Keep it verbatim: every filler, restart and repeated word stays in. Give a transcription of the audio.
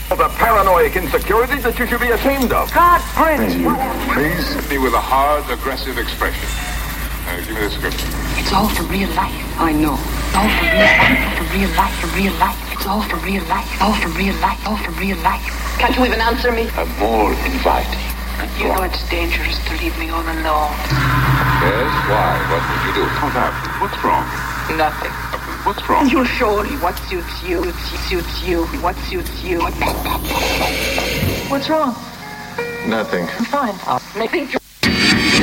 The paranoid insecurities that you should be ashamed of. God, Prince. Please, me with a hard, aggressive expression. Uh, give me the script. It's all for real life. I know. It's all for real life. For real life. For real life. It's all for real life. All for real life. All for real life. Can't you even answer me? I'm more inviting. You know it's dangerous to leave me all alone. Yes? Why? What would you do? What happened? What's wrong? Nothing. What's wrong? You'll show me what suits you. What suits you. What suits you. What's wrong? Nothing. I'm fine. I'll make you.